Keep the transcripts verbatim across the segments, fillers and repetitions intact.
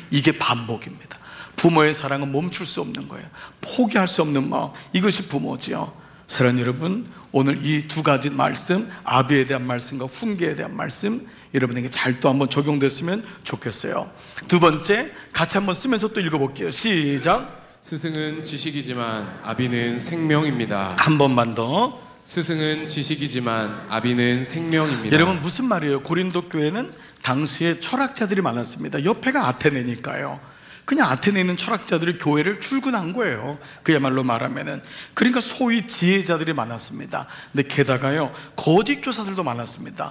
이게 반복입니다. 부모의 사랑은 멈출 수 없는 거예요. 포기할 수 없는 마음, 이것이 부모지요. 사랑하는 여러분, 오늘 이 두 가지 말씀, 아비에 대한 말씀과 훈계에 대한 말씀, 여러분에게 잘 또 한번 적용됐으면 좋겠어요. 두 번째, 같이 한번 쓰면서 또 읽어볼게요. 시작. 스승은 지식이지만 아비는 생명입니다. 한 번만 더. 스승은 지식이지만 아비는 생명입니다. 여러분, 무슨 말이에요? 고린도 교회는 당시에 철학자들이 많았습니다. 옆에가 아테네니까요. 그냥 아테네에 있는 철학자들이 교회를 출근한 거예요. 그야말로 말하면은. 그러니까 소위 지혜자들이 많았습니다. 근데 게다가요, 거짓 교사들도 많았습니다.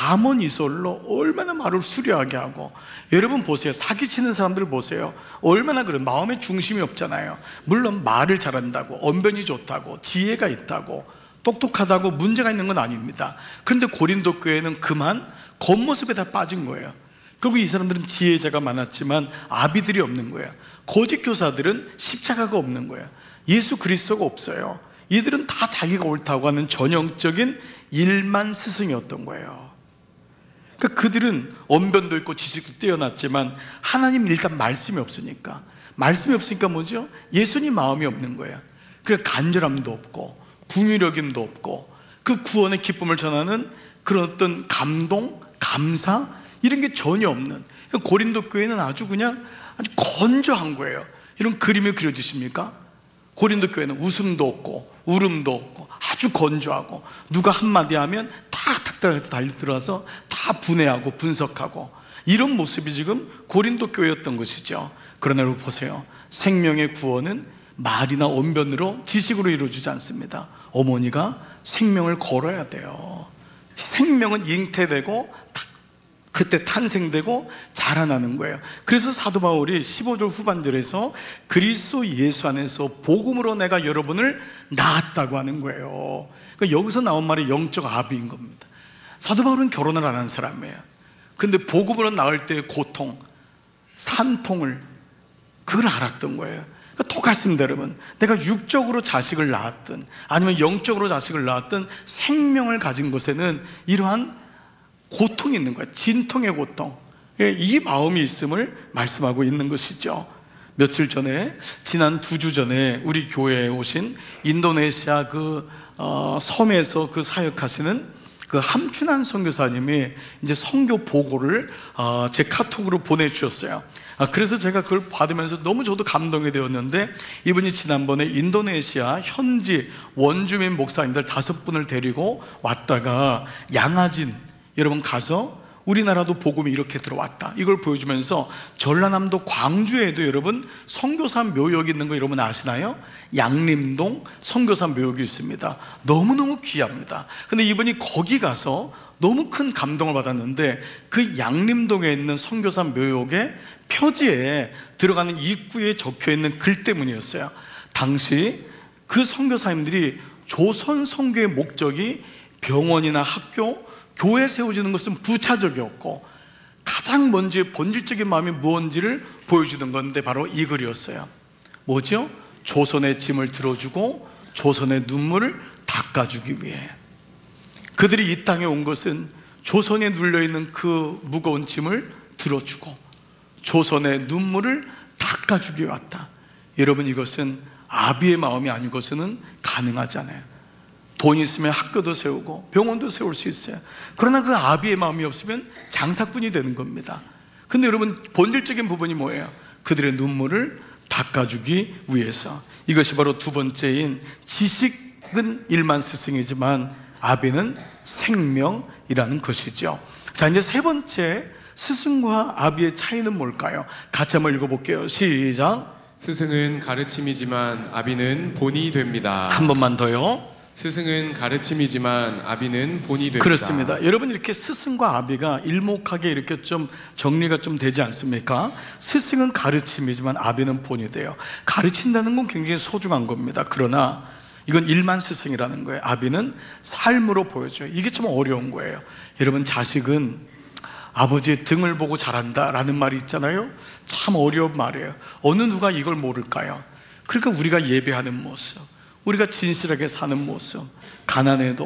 가문이설로 얼마나 말을 수려하게 하고, 여러분 보세요. 사기치는 사람들 보세요. 얼마나 그런 마음의 중심이 없잖아요. 물론 말을 잘한다고, 언변이 좋다고, 지혜가 있다고, 똑똑하다고 문제가 있는 건 아닙니다. 그런데 고린도 교회는 그만 겉모습에 다 빠진 거예요. 결국 이 사람들은 지혜자가 많았지만 아비들이 없는 거예요. 거짓 교사들은 십자가가 없는 거예요. 예수 그리스도가 없어요. 이들은 다 자기가 옳다고 하는 전형적인 일만 스승이었던 거예요. 그러니까 그들은 언변도 있고 지식도 뛰어났지만 하나님 일단 말씀이 없으니까, 말씀이 없으니까 뭐죠? 예수님 마음이 없는 거예요. 그래서 간절함도 없고 궁유력임도 없고, 그 구원의 기쁨을 전하는 그런 어떤 감동, 감사, 이런 게 전혀 없는, 그러니까 고린도 교회는 아주 그냥 아주 건조한 거예요. 이런 그림이 그려지십니까? 고린도 교회는 웃음도 없고 울음도 없고 아주 건조하고, 누가 한마디 하면 다 탁탁 달리 들어와서 다 분해하고 분석하고, 이런 모습이 지금 고린도 교회였던 것이죠. 그러나 여러분 보세요. 생명의 구원은 말이나 언변으로, 지식으로 이루어지지 않습니다. 어머니가 생명을 걸어야 돼요. 생명은 잉태되고 그때 탄생되고 자라나는 거예요. 그래서 사도 바울이 십오 절 후반절에서 그리스도 예수 안에서 복음으로 내가 여러분을 낳았다고 하는 거예요. 그러니까 여기서 나온 말이 영적 아비인 겁니다. 사도 바울은 결혼을 안 한 사람이에요. 근데 복음으로 낳을 때의 고통, 산통을, 그걸 알았던 거예요. 그러니까 똑같습니다. 여러분, 내가 육적으로 자식을 낳았든 아니면 영적으로 자식을 낳았든 생명을 가진 것에는 이러한 고통이 있는 거예요. 진통의 고통, 이 마음이 있음을 말씀하고 있는 것이죠. 며칠 전에, 지난 두 주 전에 우리 교회에 오신 인도네시아 그 어, 섬에서 그 사역하시는 그 함춘환 선교사님이 이제 선교 보고를 어, 제 카톡으로 보내주셨어요. 아, 그래서 제가 그걸 받으면서 너무 저도 감동이 되었는데, 이분이 지난번에 인도네시아 현지 원주민 목사님들 다섯 분을 데리고 왔다가 양아진, 여러분 가서 우리나라도 복음이 이렇게 들어왔다, 이걸 보여주면서, 전라남도 광주에도 여러분 선교사 묘역이 있는 거 여러분 아시나요? 양림동 선교사 묘역이 있습니다. 너무너무 귀합니다. 근데 이분이 거기 가서 너무 큰 감동을 받았는데, 그 양림동에 있는 선교사 묘역의 표지에 들어가는 입구에 적혀있는 글 때문이었어요. 당시 그 선교사님들이 조선 선교의 목적이 병원이나 학교, 교회 세워지는 것은 부차적이었고, 가장 먼저 본질적인 마음이 무엇인지를 보여주는 건데 바로 이 글이었어요. 뭐죠? 조선의 짐을 들어주고 조선의 눈물을 닦아주기 위해. 그들이 이 땅에 온 것은 조선에 눌려있는 그 무거운 짐을 들어주고 조선의 눈물을 닦아주기 위해 왔다. 여러분, 이것은 아비의 마음이 아니고서는 가능하지 않아요. 돈 있으면 학교도 세우고 병원도 세울 수 있어요. 그러나 그 아비의 마음이 없으면 장사꾼이 되는 겁니다. 근데 여러분, 본질적인 부분이 뭐예요? 그들의 눈물을 닦아주기 위해서. 이것이 바로 두 번째인, 지식은 일만 스승이지만 아비는 생명이라는 것이죠. 자, 이제 세 번째, 스승과 아비의 차이는 뭘까요? 같이 한번 읽어볼게요. 시작. 스승은 가르침이지만 아비는 본이 됩니다. 한 번만 더요. 스승은 가르침이지만 아비는 본이 됩니다. 그렇습니다. 여러분, 이렇게 스승과 아비가 일목하게 이렇게 좀 정리가 좀 되지 않습니까? 스승은 가르침이지만 아비는 본이 돼요. 가르친다는 건 굉장히 소중한 겁니다. 그러나 이건 일만 스승이라는 거예요. 아비는 삶으로 보여줘요. 이게 좀 어려운 거예요. 여러분, 자식은 아버지의 등을 보고 자란다라는 말이 있잖아요. 참 어려운 말이에요. 어느 누가 이걸 모를까요? 그러니까 우리가 예배하는 모습, 우리가 진실하게 사는 모습, 가난해도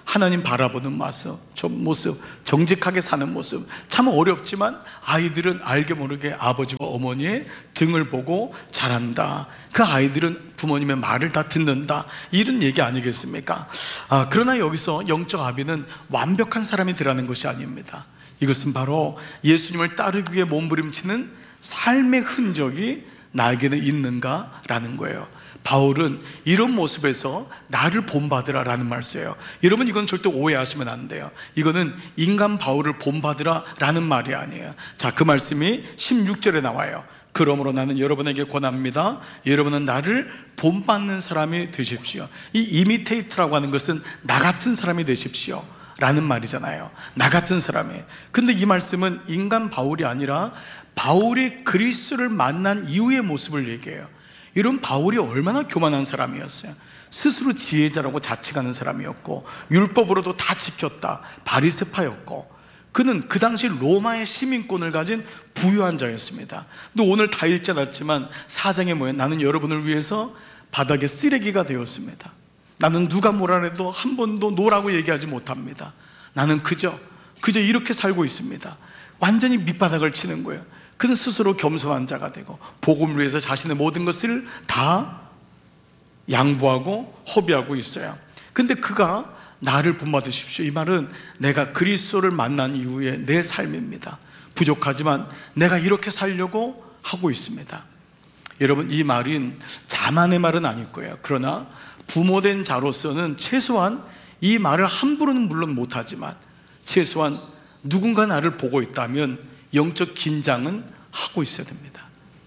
하나님 바라보는 모습, 저 모습, 정직하게 사는 모습, 참 어렵지만 아이들은 알게 모르게 아버지와 어머니의 등을 보고 자란다. 그 아이들은 부모님의 말을 다 듣는다. 이런 얘기 아니겠습니까? 아, 그러나 여기서 영적 아비는 완벽한 사람이 되라는 것이 아닙니다. 이것은 바로 예수님을 따르기 위해 몸부림치는 삶의 흔적이 나에게는 있는가라는 거예요. 바울은 이런 모습에서 나를 본받으라 라는 말 써요. 여러분, 이건 절대 오해하시면 안 돼요. 이거는 인간 바울을 본받으라 라는 말이 아니에요. 자, 그 말씀이 십육 절에 나와요. 그러므로 나는 여러분에게 권합니다. 여러분은 나를 본받는 사람이 되십시오. 이 이미테이트라고 하는 것은 나 같은 사람이 되십시오 라는 말이잖아요. 나 같은 사람이. 근데 이 말씀은 인간 바울이 아니라 바울이 그리스도를 만난 이후의 모습을 얘기해요. 이런 바울이 얼마나 교만한 사람이었어요. 스스로 지혜자라고 자칭하는 사람이었고, 율법으로도 다 지켰다, 바리새파였고, 그는 그 당시 로마의 시민권을 가진 부유한 자였습니다. 또 오늘 다 읽지 않았지만 사장에 뭐예요? 나는 여러분을 위해서 바닥에 쓰레기가 되었습니다. 나는 누가 뭐라 해도 한 번도 노라고 얘기하지 못합니다. 나는 그저 그저 이렇게 살고 있습니다. 완전히 밑바닥을 치는 거예요. 그는 스스로 겸손한 자가 되고 복음을 위해서 자신의 모든 것을 다 양보하고 허비하고 있어요. 근데 그가 나를 본받으십시오, 이 말은 내가 그리스도를 만난 이후의 내 삶입니다. 부족하지만 내가 이렇게 살려고 하고 있습니다. 여러분, 이 말은 자만의 말은 아닐 거예요. 그러나 부모된 자로서는 최소한 이 말을 함부로는 물론 못하지만 최소한 누군가 나를 보고 있다면 영적 긴장은 하고 있어야 됩니다.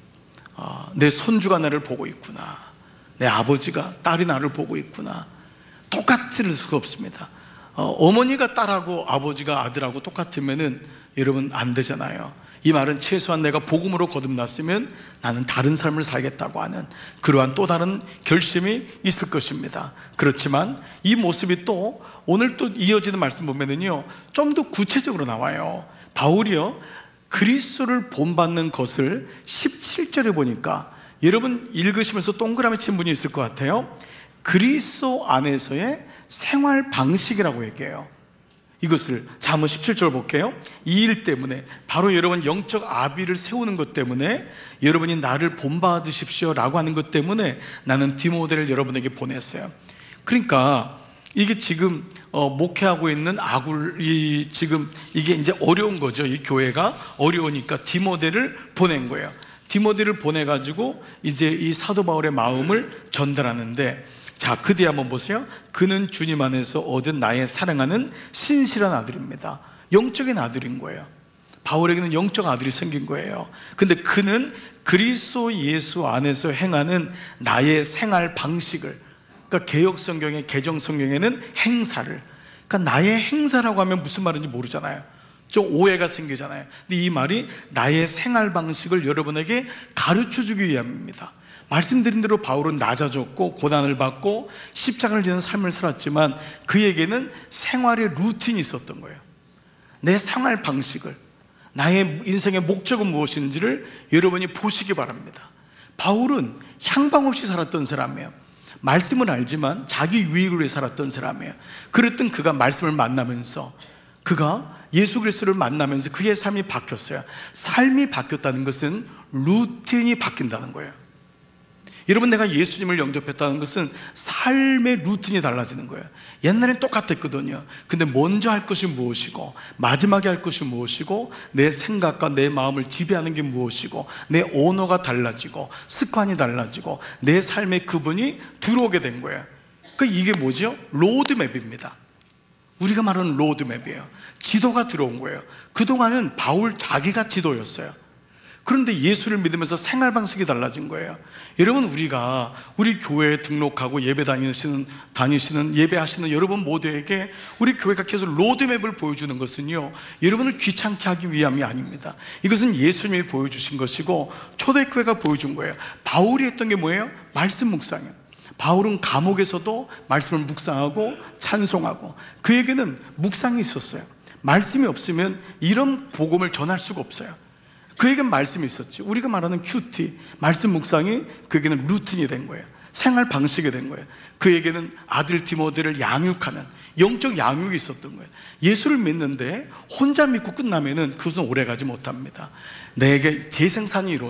아, 내 손주가 나를 보고 있구나, 내 아버지가, 딸이 나를 보고 있구나. 똑같을 수가 없습니다. 어, 어머니가 딸하고 아버지가 아들하고 똑같으면은 여러분 안 되잖아요. 이 말은 최소한 내가 복음으로 거듭났으면 나는 다른 삶을 살겠다고 하는 그러한 또 다른 결심이 있을 것입니다. 그렇지만 이 모습이 또 오늘 또 이어지는 말씀 보면은요, 좀 더 구체적으로 나와요. 바울이요, 그리스도를 본받는 것을 십칠 절에 보니까 여러분 읽으시면서 동그라미 친 분이 있을 것 같아요. 그리스도 안에서의 생활 방식이라고 얘기해요. 이것을 자 한번 십칠 절 볼게요. 이 일 때문에, 바로 여러분 영적 아비를 세우는 것 때문에, 여러분이 나를 본받으십시오 라고 하는 것 때문에 나는 디모데를 여러분에게 보냈어요. 그러니까 이게 지금 어, 목회하고 있는 아굴이 지금 이게 이제 어려운 거죠. 이 교회가 어려우니까 디모데를 보낸 거예요. 디모데를 보내가지고 이제 이 사도 바울의 마음을 전달하는데, 자, 그 뒤에 한번 보세요. 그는 주님 안에서 얻은 나의 사랑하는 신실한 아들입니다. 영적인 아들인 거예요. 바울에게는 영적 아들이 생긴 거예요. 근데 그는 그리스도 예수 안에서 행하는 나의 생활 방식을, 그러니까 개역 성경의 개정 성경에는 행사를, 그러니까 나의 행사라고 하면 무슨 말인지 모르잖아요. 좀 오해가 생기잖아요. 근데 이 말이 나의 생활 방식을 여러분에게 가르쳐 주기 위함입니다. 말씀드린 대로 바울은 낮아졌고 고난을 받고 십자가를 지는 삶을 살았지만 그에게는 생활의 루틴이 있었던 거예요. 내 생활 방식을, 나의 인생의 목적은 무엇인지를 여러분이 보시기 바랍니다. 바울은 향방 없이 살았던 사람이에요. 말씀은 알지만 자기 유익을 위해 살았던 사람이에요. 그랬던 그가 말씀을 만나면서, 그가 예수 그리스도를 만나면서 그의 삶이 바뀌었어요. 삶이 바뀌었다는 것은 루틴이 바뀐다는 거예요. 여러분, 내가 예수님을 영접했다는 것은 삶의 루틴이 달라지는 거예요. 옛날엔 똑같았거든요. 근데 먼저 할 것이 무엇이고 마지막에 할 것이 무엇이고 내 생각과 내 마음을 지배하는 게 무엇이고 내 언어가 달라지고 습관이 달라지고 내 삶에 그분이 들어오게 된 거예요. 그러니까 이게 뭐죠? 로드맵입니다. 우리가 말하는 로드맵이에요. 지도가 들어온 거예요. 그동안은 바울 자기가 지도였어요. 그런데 예수를 믿으면서 생활 방식이 달라진 거예요. 여러분, 우리가 우리 교회에 등록하고 예배 다니시는, 다니시는 예배하시는 여러분 모두에게 우리 교회가 계속 로드맵을 보여주는 것은요, 여러분을 귀찮게 하기 위함이 아닙니다. 이것은 예수님이 보여주신 것이고 초대교회가 보여준 거예요. 바울이 했던 게 뭐예요? 말씀 묵상이에요. 바울은 감옥에서도 말씀을 묵상하고 찬송하고, 그에게는 묵상이 있었어요. 말씀이 없으면 이런 복음을 전할 수가 없어요. 그에게는 말씀이 있었죠. 우리가 말하는 큐티, 말씀 묵상이 그에게는 루틴이 된 거예요. 생활 방식이 된 거예요. 그에게는 아들 디모데를 양육하는 영적 양육이 있었던 거예요. 예수를 믿는데 혼자 믿고 끝나면은 그것은 오래가지 못합니다. 내게 재생산이 이루어져요.